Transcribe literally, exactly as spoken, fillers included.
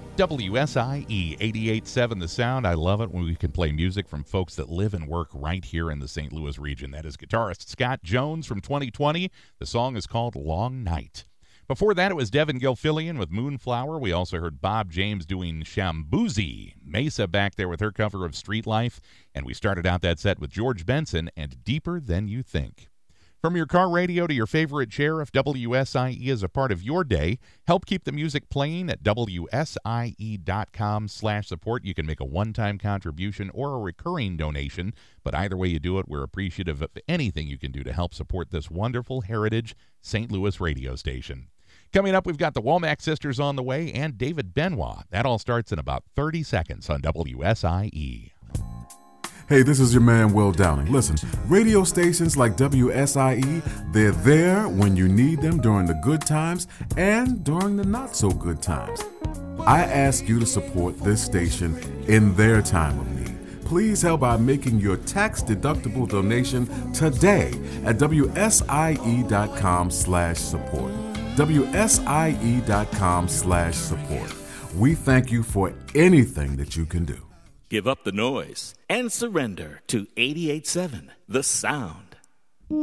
W S I E eighty-eight point seven The Sound. I love it when we can play music from folks that live and work right here in the Saint Louis region. That is guitarist Scott Jones from twenty twenty. The song is called Long Night. Before that, it was Devin Gilfillian with Moonflower. We also heard Bob James doing Shambuzi. Mesa back there with her cover of Street Life. And we started out that set with George Benson and Deeper Than You Think. From your car radio to your favorite chair, if W S I E is a part of your day, help keep the music playing at W S I E dot com slash support. You can make a one-time contribution or a recurring donation, but either way you do it, we're appreciative of anything you can do to help support this wonderful heritage Saint Louis radio station. Coming up, we've got the Womack Sisters on the way and David Benoit. That all starts in about thirty seconds on W S I E. Hey, this is your man, Will Downing. Listen, radio stations like W S I E, they're there when you need them during the good times and during the not-so-good times. I ask you to support this station in their time of need. Please help by making your tax-deductible donation today at W S I E dot com slash support. W S I E dot com slash support. We thank you for anything that you can do. Give up the noise and surrender to eighty-eight point seven The Sound.